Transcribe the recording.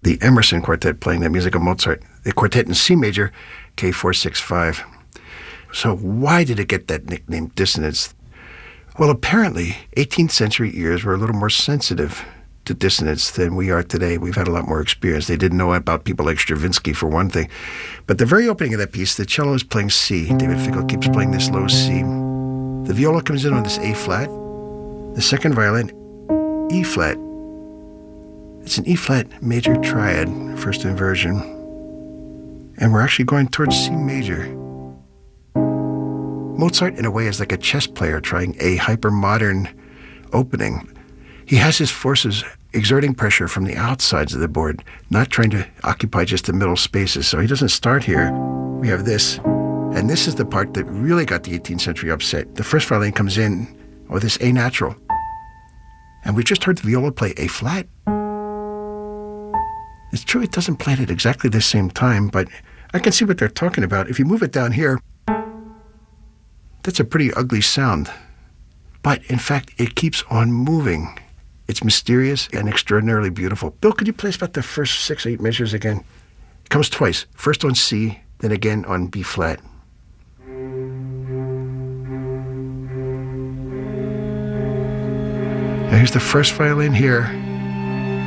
the Emerson Quartet playing the music of Mozart, the quartet in C major, K465. So why did it get that nickname, dissonance? Well, apparently, 18th century ears were a little more sensitive to dissonance than we are today. We've had a lot more experience. They didn't know about people like Stravinsky, for one thing. But the very opening of that piece, the cello is playing C. David Finkel keeps playing this low C. The viola comes in on this A flat. The second violin, E flat. It's an E flat major triad, first inversion. And we're actually going towards C major. Mozart, in a way, is like a chess player trying a hyper-modern opening. He has his forces exerting pressure from the outsides of the board, not trying to occupy just the middle spaces. So he doesn't start here. We have this. And this is the part that really got the 18th century upset. The first violin comes in with this A natural. And we just heard the viola play A flat. It's true it doesn't play it at exactly the same time, but I can see what they're talking about. If you move it down here, that's a pretty ugly sound. But in fact, it keeps on moving. It's mysterious and extraordinarily beautiful. Bill, could you play us about the first 6, 8 measures again? It comes twice. First on C, then again on B flat. Now here's the first violin here.